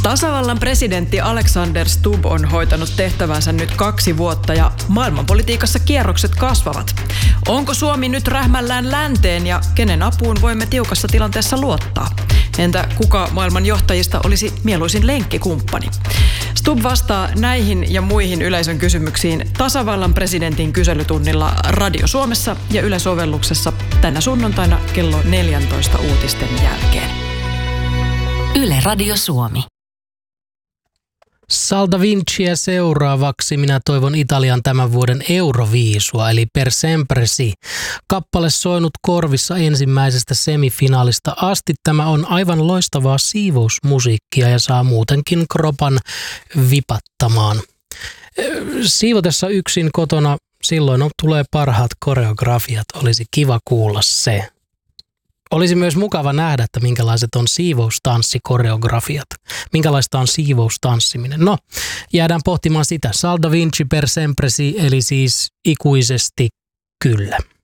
Tasavallan presidentti Alexander Stubb on hoitanut tehtävänsä nyt 2 vuotta ja maailmanpolitiikassa kierrokset kasvavat. Onko Suomi nyt rähmällään länteen ja kenen apuun voimme tiukassa tilanteessa luottaa? Entä kuka maailman johtajista olisi mieluisin lenkkikumppani? Stubb vastaa näihin ja muihin yleisön kysymyksiin tasavallan presidentin kyselytunnilla Radio Suomessa ja Yle-sovelluksessa tänä sunnuntaina kello 14 uutisten jälkeen. Yle Radio Suomi. Sal da Vinciä seuraavaksi minä toivon Italian tämän vuoden Euroviisua, eli Per Sempre Si. Kappale soinut korvissa ensimmäisestä semifinaalista asti. Tämä on aivan loistavaa siivousmusiikkia ja saa muutenkin kropan vipattamaan. Siivotessa yksin kotona silloin tulee parhaat koreografiat. Olisi kiva kuulla se. Olisi myös mukava nähdä, että minkälaiset on siivoustanssikoreografiat. Minkälaista on siivoustanssiminen. No, jäädään pohtimaan sitä. Sal da Vinci Per Sempre Si, eli siis ikuisesti kyllä.